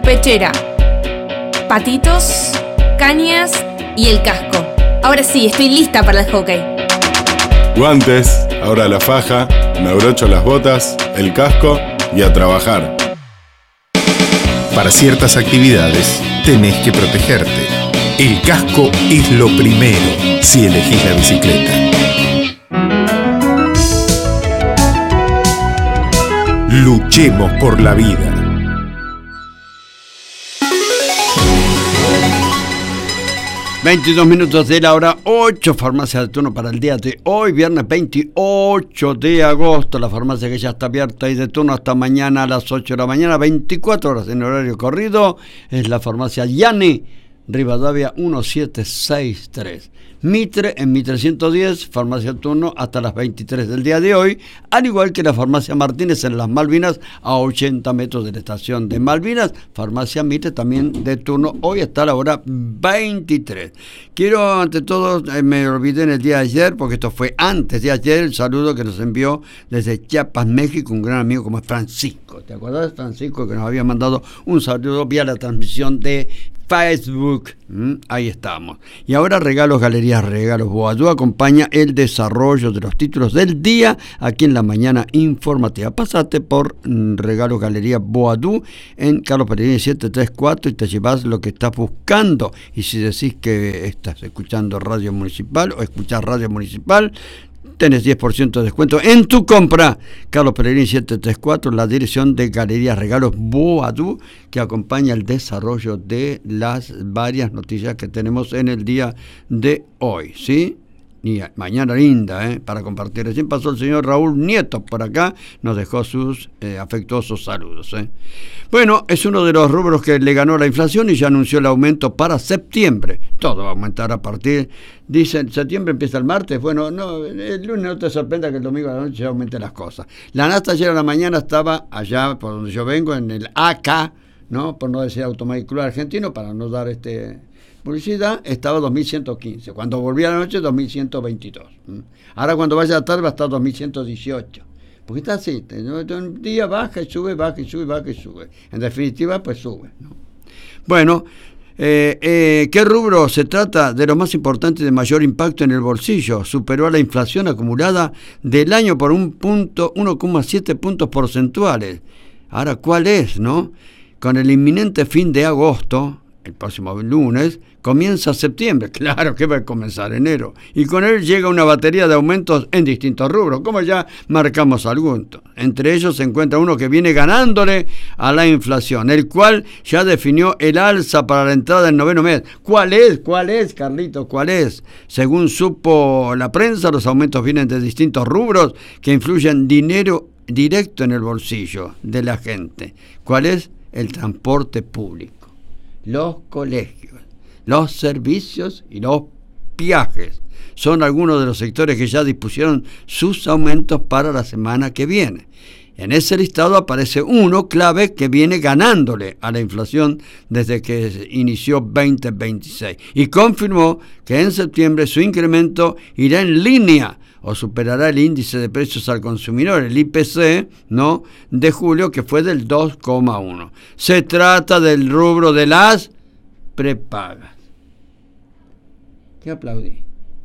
pechera, patitos, cañas y el casco. Ahora sí, estoy lista para el hockey. Guantes, ahora la faja, me abrocho las botas, el casco y a trabajar. Para ciertas actividades tenés que protegerte. El casco es lo primero si elegís la bicicleta. Luchemos por la vida. ...22 de la hora 8, farmacia de turno para el día de hoy, viernes 28 de agosto, la farmacia que ya está abierta y de turno hasta mañana a las 8 de la mañana, 24 horas en horario corrido, es la farmacia Yani, Rivadavia 1763. Mitre en Mitre 110, farmacia turno hasta las 23 del día de hoy, al igual que la farmacia Martínez en las Malvinas, a 80 metros de la estación de Malvinas, farmacia Mitre también de turno, hoy está a la hora 23. Quiero ante todo, me olvidé en el día de ayer, porque esto fue antes de ayer, el saludo que nos envió desde Chiapas, México, un gran amigo como es Francisco. ¿Te acuerdas, Francisco, que nos había mandado un saludo vía la transmisión de Facebook? Ahí estamos. Y ahora Regalos Galerías Regalos Boadú acompaña el desarrollo de los títulos del día aquí en la mañana informativa. Pásate por Regalos Galerías Boadú en Carlos Pellegrini 734 y te llevas lo que estás buscando. Y si decís que estás escuchando Radio Municipal o escuchás Radio Municipal, tenés 10% de descuento en tu compra. Carlos Pellegrini 734, la dirección de Galerías Regalos Boadú, que acompaña el desarrollo de las varias noticias que tenemos en el día de hoy, ¿sí? Y mañana linda, para compartir. Recién pasó el señor Raúl Nieto por acá, nos dejó sus afectuosos saludos. Bueno, es uno de los rubros que le ganó la inflación y ya anunció el aumento para septiembre. Todo va a aumentar a partir, dicen, septiembre empieza el martes. Bueno, no, el lunes no te sorprenda que el domingo a la noche ya aumenten las cosas. La nafta ayer a la mañana estaba allá por donde yo vengo, en el AK, ¿no? Por no decir Automático Argentino, para no dar publicidad, estaba 2.115. Cuando volví a la noche, 2.122. Ahora cuando vaya a tarde va a estar 2.118. Porque está así, un día baja y sube, baja y sube, baja y sube. En definitiva, pues sube, ¿no? Bueno, ¿qué rubro se trata? De lo más importante y de mayor impacto en el bolsillo. Superó a la inflación acumulada del año por 1,7 puntos porcentuales. Ahora, ¿cuál es, no? Con el inminente fin de agosto, el próximo lunes, comienza septiembre. Claro que va a comenzar enero. Y con él llega una batería de aumentos en distintos rubros, como ya marcamos algunos. Entre ellos se encuentra uno que viene ganándole a la inflación, el cual ya definió el alza para la entrada del noveno mes. ¿Cuál es, Carlitos? ¿Cuál es? Según supo la prensa, los aumentos vienen de distintos rubros que influyen dinero directo en el bolsillo de la gente. ¿Cuál es? El transporte público, los colegios, los servicios y los viajes. Son algunos de los sectores que ya dispusieron sus aumentos para la semana que viene. En ese listado aparece uno clave que viene ganándole a la inflación desde que inició 2026 y confirmó que en septiembre su incremento irá en línea o superará el índice de precios al consumidor, el IPC, ¿no?, de julio, que fue del 2,1. Se trata del rubro de las prepagas. ¿Qué aplaudí?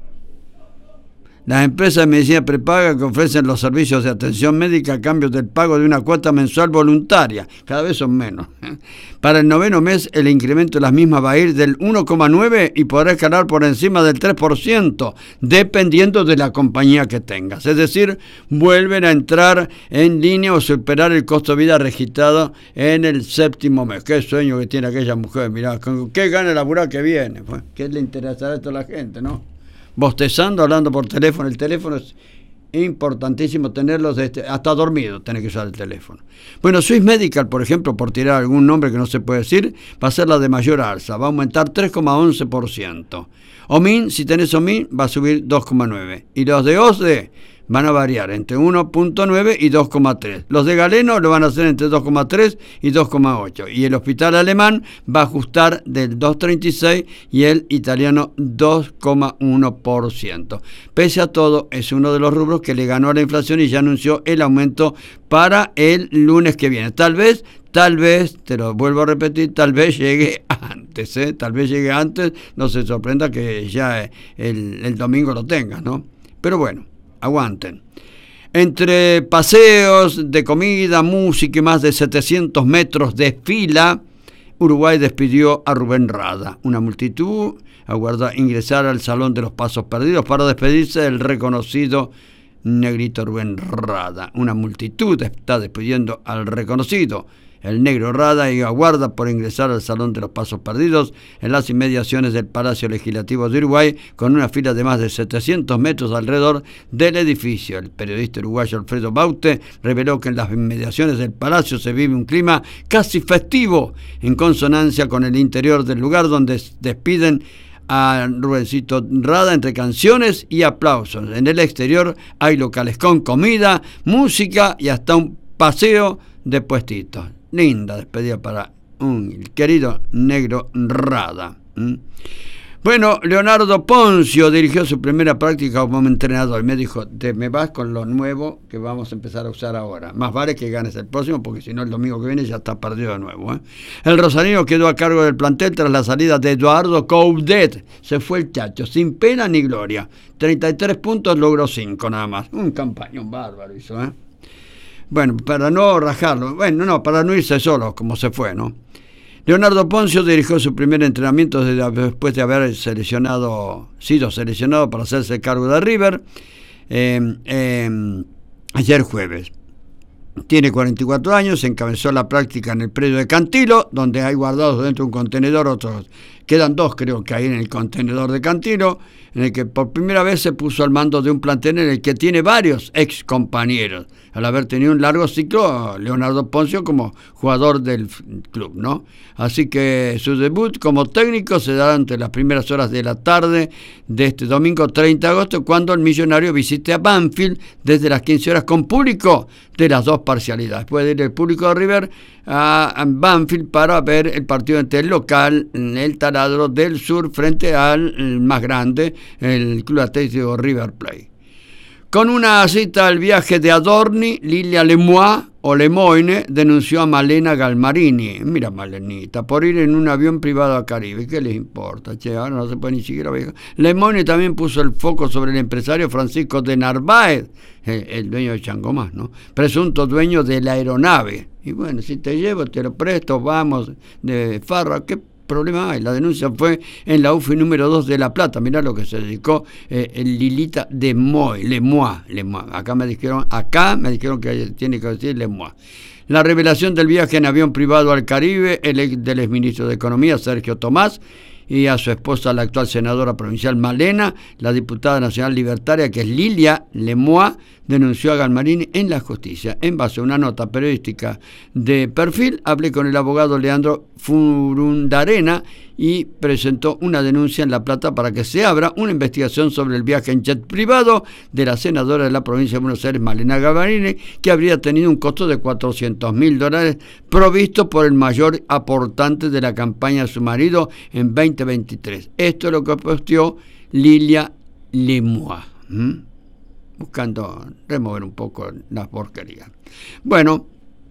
Las empresas de medicina prepaga que ofrecen los servicios de atención médica a cambio del pago de una cuota mensual voluntaria. Cada vez son menos. Para el noveno mes, el incremento de las mismas va a ir del 1,9 y podrá escalar por encima del 3%, dependiendo de la compañía que tengas. Es decir, vuelven a entrar en línea o superar el costo de vida registrado en el séptimo mes. Qué sueño que tiene aquella mujer. Mirá, ¿con qué gana laburar que viene? Pues, ¿qué le interesará esto a la gente, no? Bostezando, hablando por teléfono. El teléfono es importantísimo tenerlo, hasta dormido tenés que usar el teléfono. Bueno, Swiss Medical, por ejemplo, por tirar algún nombre que no se puede decir, va a ser la de mayor alza, va a aumentar 3,11%. Omin, si tenés Omin, va a subir 2,9%. Y los de OSDE van a variar entre 1,9 y 2,3. Los de Galeno lo van a hacer entre 2,3 y 2,8. Y el hospital alemán va a ajustar del 2,36 y el italiano 2,1%. Pese a todo, es uno de los rubros que le ganó a la inflación y ya anunció el aumento para el lunes que viene. Tal vez tal vez, te lo vuelvo a repetir, tal vez llegue antes, tal vez llegue antes, no se sorprenda que ya el domingo lo tengas, ¿no? Pero bueno, aguanten. Entre paseos de comida, música y más de 700 metros de fila, Uruguay despidió a Rubén Rada. Una multitud aguarda ingresar al Salón de los Pasos Perdidos para despedirse del reconocido negrito Rubén Rada. Una multitud está despidiendo al reconocido, el negro Rada, y aguarda por ingresar al Salón de los Pasos Perdidos en las inmediaciones del Palacio Legislativo de Uruguay, con una fila de más de 700 metros alrededor del edificio. El periodista uruguayo Alfredo Baute reveló que en las inmediaciones del Palacio se vive un clima casi festivo, en consonancia con el interior del lugar, donde despiden a Rubencito Rada entre canciones y aplausos. En el exterior hay locales con comida, música y hasta un paseo de puestitos. Linda despedida para un querido negro Rada. Bueno, Leonardo Poncio dirigió su primera práctica como entrenador y me dijo, me vas con lo nuevo que vamos a empezar a usar ahora. Más vale que ganes el próximo, porque si no el domingo que viene ya está perdido de nuevo. El rosarino quedó a cargo del plantel tras la salida de Eduardo Coudet. Se fue el chacho, sin pena ni gloria. 33 puntos, logró 5 nada más. Un campañón bárbaro hizo, Bueno, para no rajarlo, para no irse solo como se fue, ¿no? Leonardo Poncio dirigió su primer entrenamiento después de haber sido seleccionado para hacerse cargo de River ayer jueves. Tiene 44 años, encabezó la práctica en el predio de Cantilo, donde hay guardados dentro de un contenedor otros. Quedan 2, creo que hay en el contenedor de Cantilo, en el que por primera vez se puso al mando de un plantel en el que tiene varios ex compañeros, al haber tenido un largo ciclo Leonardo Poncio como jugador del club, ¿no? Así que su debut como técnico se dará entre las primeras horas de la tarde de este domingo 30 de agosto, cuando el Millonario visite a Banfield desde las 15 horas con público de las dos parcialidades. Puede ir el público de River a Banfield para ver el partido entre el local, el Taladro del Sur, frente al más grande, el Club Atlético River Plate. Con una cita al viaje de Adorni, Lilia Lemoine denunció a Malena Galmarini. Mira, Malenita, por ir en un avión privado a Caribe. ¿Qué les importa? Che, ahora no se puede ni siquiera viajar. Lemoine también puso el foco sobre el empresario Francisco de Narváez, el dueño de Changomás, ¿no? Presunto dueño de la aeronave. Y bueno, si te llevo, te lo presto, vamos de farra. ¿Qué problema hay? La denuncia fue en la UFI número 2 de La Plata. Mirá lo que se dedicó el Lilita de Lemois. Acá me dijeron que tiene que decir Lemois. La revelación del viaje en avión privado al Caribe del exministro de Economía, Sergio Tomás, y a su esposa, la actual senadora provincial Malena, la diputada nacional libertaria, que es Lilia Lemois, denunció a Galmarini en la justicia. En base a una nota periodística de Perfil, hablé con el abogado Leandro Furundarena y presentó una denuncia en La Plata para que se abra una investigación sobre el viaje en jet privado de la senadora de la provincia de Buenos Aires, Malena Galmarini, que habría tenido un costo de $400.000 provisto por el mayor aportante de la campaña de su marido en 2023. Esto es lo que posteó Lilia Lemois, buscando remover un poco las porquerías. Bueno,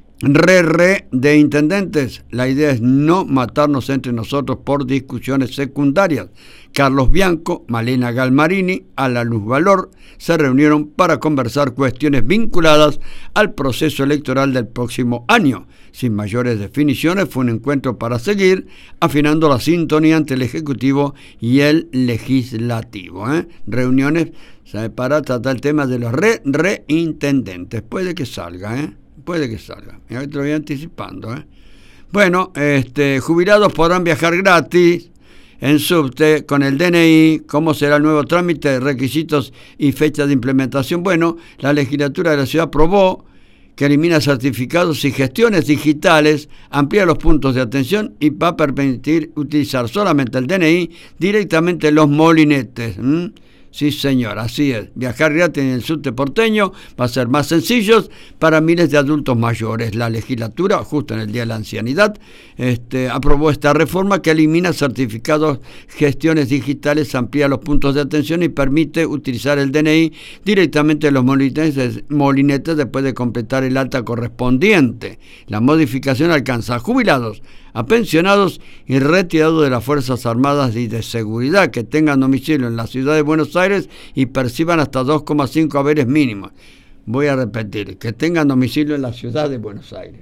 de intendentes, la idea es no matarnos entre nosotros por discusiones secundarias. Carlos Bianco, Malena Galmarini, Ala Luz Valor se reunieron para conversar cuestiones vinculadas al proceso electoral del próximo año. Sin mayores definiciones, fue un encuentro para seguir afinando la sintonía entre el Ejecutivo y el Legislativo. Reuniones para tratar el tema de los reintendentes. Puede que salga, Puede que salga. Ya te lo voy anticipando, Bueno, jubilados podrán viajar gratis en subte con el DNI. ¿Cómo será el nuevo trámite, requisitos y fecha de implementación? Bueno, la legislatura de la ciudad aprobó que elimina certificados y gestiones digitales, amplía los puntos de atención y va a permitir utilizar solamente el DNI directamente en los molinetes. Sí, señor, así es. Viajar gratis en el subte porteño va a ser más sencillo para miles de adultos mayores. La legislatura, justo en el Día de la Ancianidad, aprobó esta reforma que elimina certificados, gestiones digitales, amplía los puntos de atención y permite utilizar el DNI directamente en los molinetes después de completar el alta correspondiente. La modificación alcanza a jubilados, a pensionados y retirados de las Fuerzas Armadas y de Seguridad que tengan domicilio en la ciudad de Buenos Aires y perciban hasta 2,5 haberes mínimos. Voy a repetir, que tengan domicilio en la ciudad de Buenos Aires.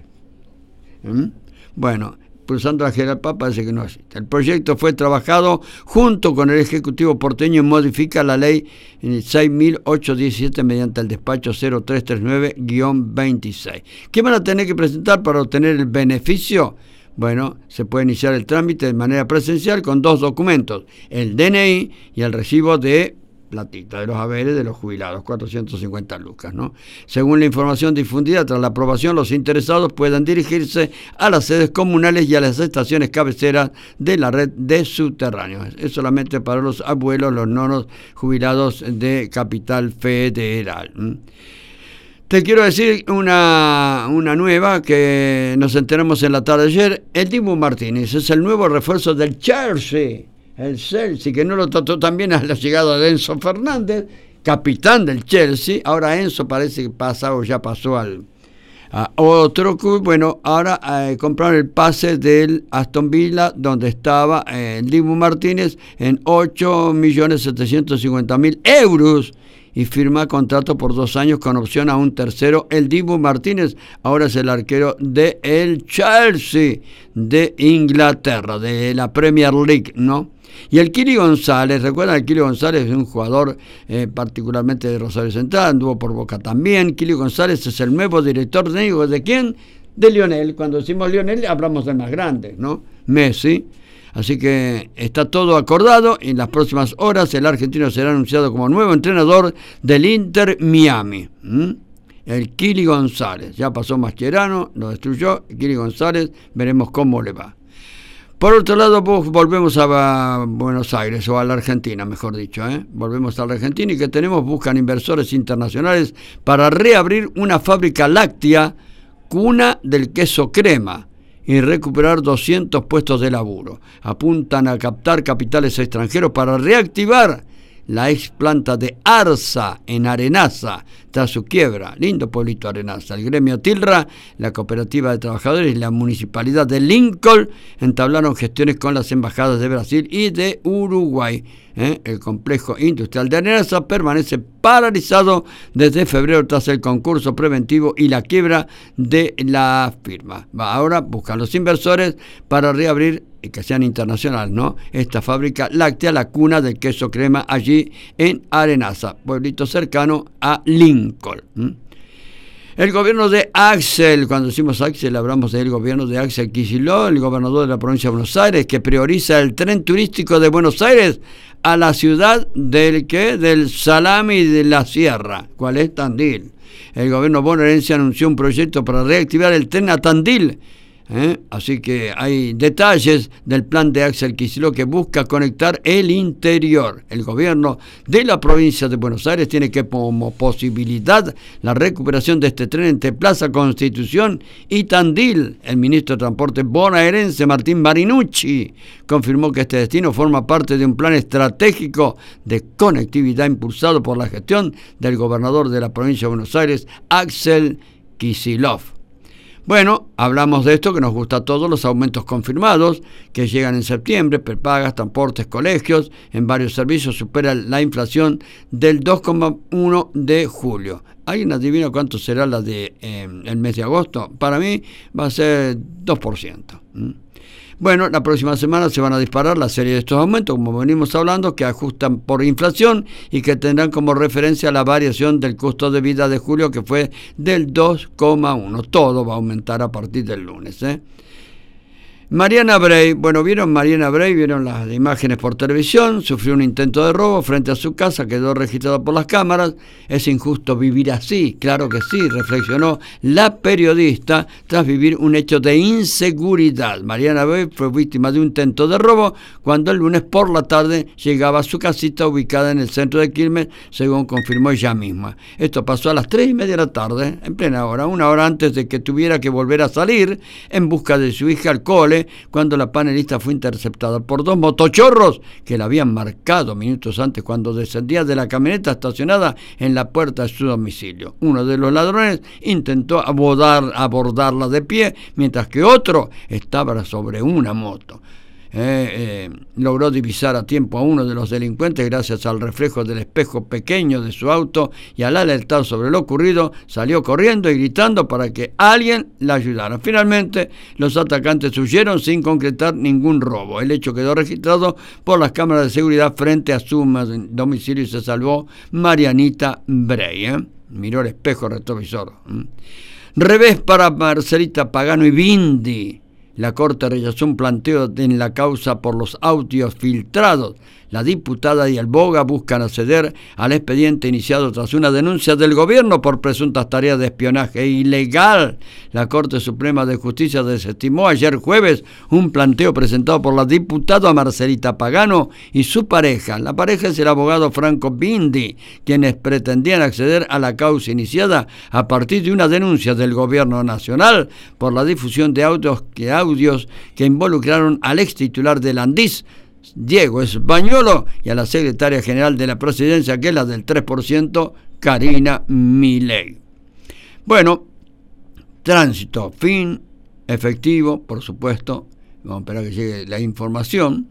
Bueno, pulsando la General Paz parece que no existe. El proyecto fue trabajado junto con el Ejecutivo porteño y modifica la ley 6.817 mediante el despacho 0339-26. ¿Qué van a tener que presentar para obtener el beneficio? Bueno, se puede iniciar el trámite de manera presencial con 2 documentos, el DNI y el recibo de platita de los haberes de los jubilados, 450 lucas, ¿no? Según la información difundida, tras la aprobación, los interesados pueden dirigirse a las sedes comunales y a las estaciones cabeceras de la red de subterráneos. Es solamente para los abuelos, los nonos jubilados de Capital Federal. Te quiero decir una nueva que nos enteramos en la tarde de ayer. El Dibu Martínez es el nuevo refuerzo del Chelsea. El Chelsea, que no lo trató tan bien a la llegada de Enzo Fernández, capitán del Chelsea. Ahora Enzo parece que ya pasó a otro club. Bueno, ahora compraron el pase del Aston Villa, donde estaba el Dibu Martínez, en 8.750.000 euros. Y firma contrato por 2 años con opción a un tercero. El Dibu Martínez ahora es el arquero de el Chelsea de Inglaterra, de la Premier League, ¿no? Y el Kili González, ¿recuerdan? El Kili González es un jugador particularmente de Rosario Central, anduvo por Boca también. Kili González es el nuevo director técnico ¿de quién? De Lionel. Cuando decimos Lionel hablamos del más grande, ¿no? Messi. Así que está todo acordado. En las próximas horas el argentino será anunciado como nuevo entrenador del Inter Miami. El Kili González. Ya pasó Mascherano, lo destruyó. El Kili González, veremos cómo le va. Por otro lado, volvemos a Buenos Aires, o a la Argentina, mejor dicho. Volvemos a la Argentina y que buscan inversores internacionales para reabrir una fábrica láctea, cuna del queso crema, y recuperar 200 puestos de laburo. Apuntan a captar capitales extranjeros para reactivar la ex planta de Arsa en Arenaza, tras su quiebra. Lindo pueblito Arenaza. El gremio Tilra, la cooperativa de trabajadores y la municipalidad de Lincoln entablaron gestiones con las embajadas de Brasil y de Uruguay. El complejo industrial de Arenaza permanece paralizado desde febrero tras el concurso preventivo y la quiebra de la firma. Ahora buscan los inversores para reabrir, y que sean internacionales, ¿no?, esta fábrica láctea, la cuna del queso crema, allí en Arenaza, pueblito cercano a Lincoln. El gobierno de Axel, cuando decimos Axel hablamos del gobierno de Axel Kicillof, el gobernador de la provincia de Buenos Aires, que prioriza el tren turístico de Buenos Aires a la ciudad del salami y de la sierra. ¿Cuál es? Tandil. El gobierno bonaerense anunció un proyecto para reactivar el tren a Tandil. Así que hay detalles del plan de Axel Kicillof que busca conectar el interior. El gobierno de la provincia de Buenos Aires tiene como posibilidad la recuperación de este tren entre Plaza Constitución y Tandil. El ministro de Transporte bonaerense Martín Marinucci confirmó que este destino forma parte de un plan estratégico de conectividad impulsado por la gestión del gobernador de la provincia de Buenos Aires, Axel Kicillof. Bueno, hablamos de esto que nos gusta a todos, los aumentos confirmados que llegan en septiembre, prepagas, transportes, colegios, en varios servicios supera la inflación del 2,1 de julio. ¿Alguien adivina cuánto será la de el mes de agosto? Para mí va a ser 2%. Bueno, la próxima semana se van a disparar la serie de estos aumentos, como venimos hablando, que ajustan por inflación y que tendrán como referencia la variación del costo de vida de julio, que fue del 2,1. Todo va a aumentar a partir del lunes. Mariana Bray, bueno, ¿vieron Mariana Bray? ¿Vieron las imágenes por televisión? Sufrió un intento de robo frente a su casa, quedó registrado por las cámaras. ¿Es injusto vivir así? Claro que sí, reflexionó la periodista tras vivir un hecho de inseguridad. Mariana Bray fue víctima de un intento de robo cuando el lunes por la tarde llegaba a su casita ubicada en el centro de Quilmes, según confirmó ella misma. Esto pasó a las 3:30 de la tarde, en plena hora, una hora antes de que tuviera que volver a salir en busca de su hija al cole, cuando la panelista fue interceptada por dos motochorros que la habían marcado minutos antes cuando descendía de la camioneta estacionada en la puerta de su domicilio. Uno de los ladrones intentó abordarla de pie, mientras que otro estaba sobre una moto. Logró divisar a tiempo a uno de los delincuentes gracias al reflejo del espejo pequeño de su auto, y al alertar sobre lo ocurrido salió corriendo y gritando para que alguien la ayudara. Finalmente los atacantes huyeron sin concretar ningún robo. El hecho quedó registrado por las cámaras de seguridad frente a su domicilio y se salvó Marianita Bray. Miró el espejo retrovisor. Revés para Marcelita Pagano y Bindi. La Corte rechazó un planteo en la causa por los audios filtrados. La diputada y el Boga buscan acceder al expediente iniciado tras una denuncia del gobierno por presuntas tareas de espionaje ilegal. La Corte Suprema de Justicia desestimó ayer jueves un planteo presentado por la diputada Marcelita Pagano y su pareja. La pareja es el abogado Franco Bindi, quienes pretendían acceder a la causa iniciada a partir de una denuncia del gobierno nacional por la difusión de audios que involucraron al ex titular del ANDIS, Diego Españolo, y a la secretaria general de la presidencia, que es la del 3%, Karina Milei. Bueno, tránsito, fin, efectivo, por supuesto. Vamos a esperar que llegue la información,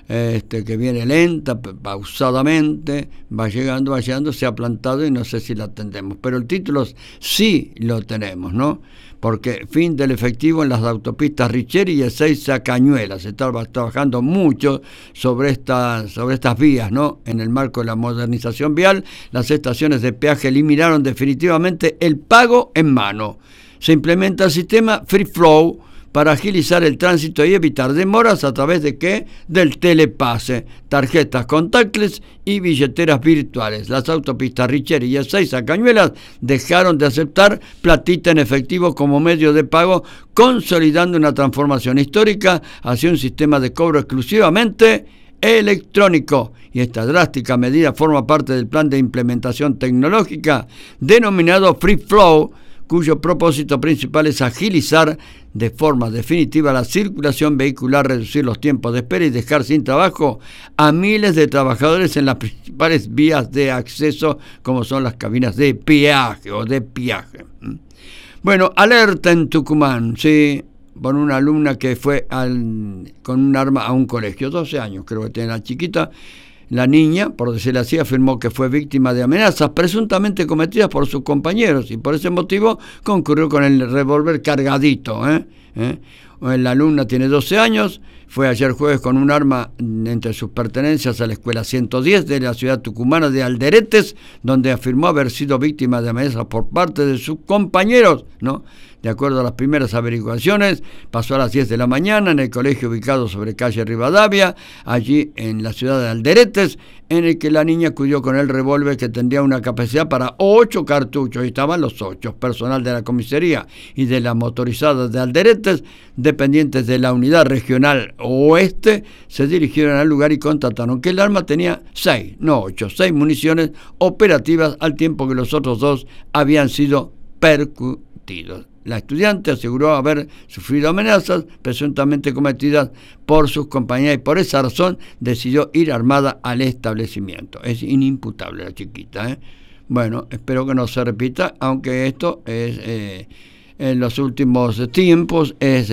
que viene lenta, pausadamente, va llegando, se ha plantado y no sé si la atendemos. Pero el título sí lo tenemos, ¿no? Porque fin del efectivo en las autopistas Richeri y Ezeiza Cañuelas. Se está trabajando mucho sobre estas vías, ¿no? En el marco de la modernización vial, las estaciones de peaje eliminaron definitivamente el pago en mano. Se implementa el sistema Free Flow para agilizar el tránsito y evitar demoras a través de ¿qué? Del telepase, tarjetas contactless y billeteras virtuales. Las autopistas Richeri y Ezeiza Cañuelas dejaron de aceptar platita en efectivo como medio de pago, consolidando una transformación histórica hacia un sistema de cobro exclusivamente electrónico. Y esta drástica medida forma parte del plan de implementación tecnológica denominado Free Flow, cuyo propósito principal es agilizar de forma definitiva la circulación vehicular, reducir los tiempos de espera y dejar sin trabajo a miles de trabajadores en las principales vías de acceso, como son las cabinas de peaje o de peaje. Bueno, alerta en Tucumán, sí, por una alumna que fue con un arma a un colegio, 12 años creo que tiene la chiquita. La niña, por decirlo así, afirmó que fue víctima de amenazas presuntamente cometidas por sus compañeros y por ese motivo concurrió con el revólver cargadito. La alumna tiene 12 años, fue ayer jueves con un arma entre sus pertenencias a la escuela 110 de la ciudad tucumana de Alderetes, donde afirmó haber sido víctima de amenazas por parte de sus compañeros, ¿no? De acuerdo a las primeras averiguaciones, pasó a las 10 de la mañana en el colegio ubicado sobre calle Rivadavia, allí en la ciudad de Alderetes, en el que la niña acudió con el revólver que tendría una capacidad para 8 cartuchos, y estaban los 8. Personal de la comisaría y de la motorizada de Alderetes, dependientes de la unidad regional oeste, se dirigieron al lugar y constataron que el arma tenía 6 municiones operativas, al tiempo que los otros 2 habían sido percutidos. La estudiante aseguró haber sufrido amenazas presuntamente cometidas por sus compañeras y por esa razón decidió ir armada al establecimiento. Es inimputable la chiquita, Bueno, espero que no se repita, aunque esto es en los últimos tiempos es,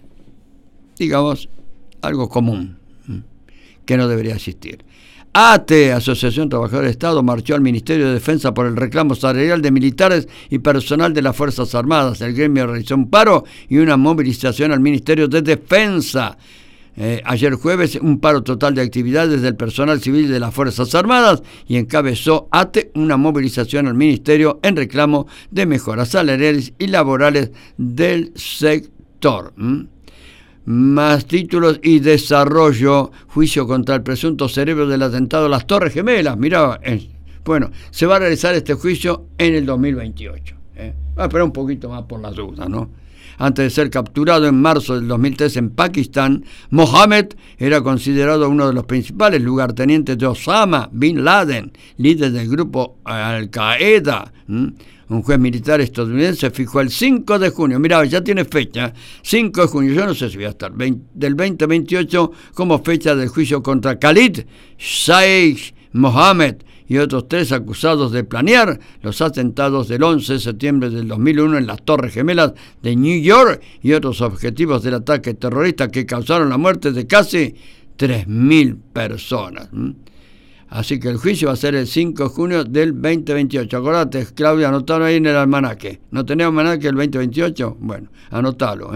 digamos, algo común, que no debería existir. ATE, Asociación Trabajadores del Estado, marchó al Ministerio de Defensa por el reclamo salarial de militares y personal de las Fuerzas Armadas. El gremio realizó un paro y una movilización al Ministerio de Defensa. Ayer jueves, un paro total de actividades del personal civil de las Fuerzas Armadas, y encabezó ATE una movilización al Ministerio en reclamo de mejoras salariales y laborales del sector. Más títulos y desarrollo. Juicio contra el presunto cerebro del atentado a las Torres Gemelas. Mirá, bueno, se va a realizar este juicio en el 2028. Va a esperar un poquito más por las dudas, ¿no? Antes de ser capturado en marzo del 2003 en Pakistán, Mohammed era considerado uno de los principales lugartenientes de Osama Bin Laden, líder del grupo Al-Qaeda. Un juez militar estadounidense fijó el 5 de junio, mirá, ya tiene fecha, 5 de junio, yo no sé si voy a estar, del 2028 como fecha del juicio contra Khalid Sheikh Mohammed y otros 3 acusados de planear los atentados del 11 de septiembre del 2001 en las Torres Gemelas de New York y otros objetivos del ataque terrorista que causaron la muerte de casi 3.000 personas. Así que el juicio va a ser el 5 de junio del 2028. Acordate, Claudia, anotalo ahí en el almanaque. ¿No tenés almanaque el 2028? Bueno, anotalo.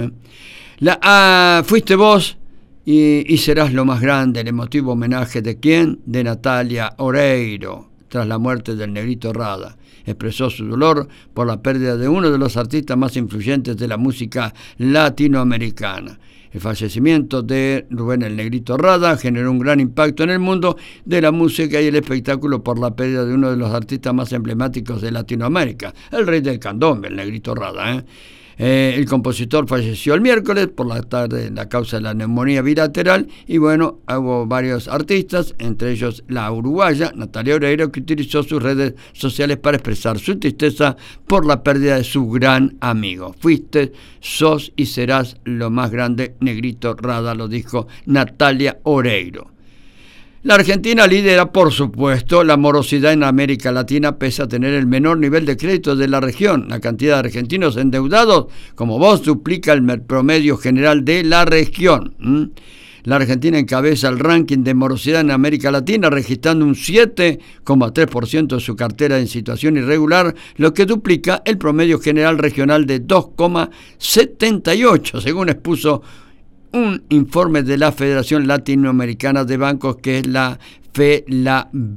Fuiste vos y serás lo más grande. El emotivo homenaje de ¿quién? De Natalia Oreiro, tras la muerte del Negrito Rada. Expresó su dolor por la pérdida de uno de los artistas más influyentes de la música latinoamericana. El fallecimiento de Rubén el Negrito Rada generó un gran impacto en el mundo de la música y el espectáculo por la pérdida de uno de los artistas más emblemáticos de Latinoamérica, el rey del candombe, el Negrito Rada. El compositor falleció el miércoles por la tarde a causa de la neumonía bilateral y bueno, hubo varios artistas, entre ellos la uruguaya Natalia Oreiro, que utilizó sus redes sociales para expresar su tristeza por la pérdida de su gran amigo. Fuiste, sos y serás lo más grande, Negrito Rada, lo dijo Natalia Oreiro. La Argentina lidera, por supuesto, la morosidad en América Latina, pese a tener el menor nivel de crédito de la región. La cantidad de argentinos endeudados, como vos, duplica el promedio general de la región. La Argentina encabeza el ranking de morosidad en América Latina, registrando un 7,3% de su cartera en situación irregular, lo que duplica el promedio general regional de 2,78, según expuso un informe de la Federación Latinoamericana de Bancos, que es la FELAB.